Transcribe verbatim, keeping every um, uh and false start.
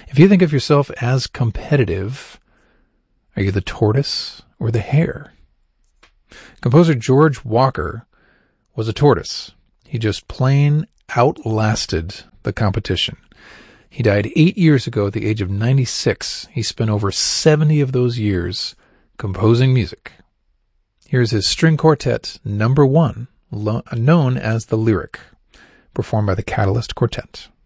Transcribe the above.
If you think of yourself as competitive, are you the tortoise or the hare? Composer George Walker was a tortoise. He just plain outlasted the competition. He died eight years ago at the age of ninety-six. He spent over seventy of those years composing music. Here's his string quartet number one, lo- known as the Lyric, performed by the Catalyst Quartet.